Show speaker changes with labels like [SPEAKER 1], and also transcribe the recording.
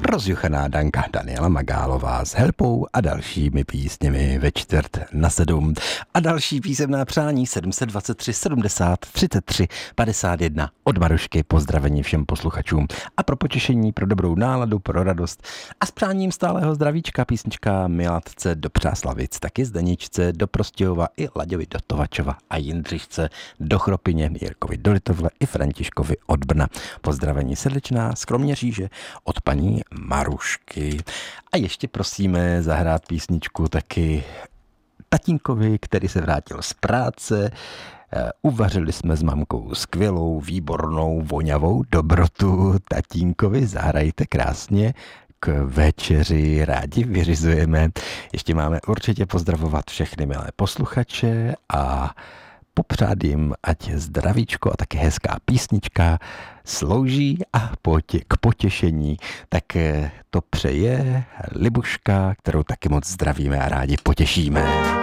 [SPEAKER 1] rozjuchaná Danka Daniela Magálová s Helpou a dalšími písněmi ve 6:45. A další písemná přání 723 70 33 51 od Marušky. Pozdravení všem posluchačům a pro potěšení, pro dobrou náladu, pro radost a s přáním stálého zdravíčka písnička Milatce do Přáslavic, taky Zdeničce do Prostějova i Laďovi do Tovačova a Jindřišce do Chropyně, Jirkovi do Litovle i Františkovi od Brna. Pozdravení srdečná z Kroměříže od paní Marušky. A ještě prosíme zahrát písničku taky tatínkovi, který se vrátil z práce. Uvařili jsme s mamkou skvělou, výbornou, voňavou dobrotu. Tatínkovi zahrajte krásně k večeři, rádi vyřizujeme. Ještě máme určitě pozdravovat všechny milé posluchače a popřát jim, ať zdravíčko a taky hezká písnička slouží a k potěšení, tak to přeje Libuška, kterou taky moc zdravíme a rádi potěšíme.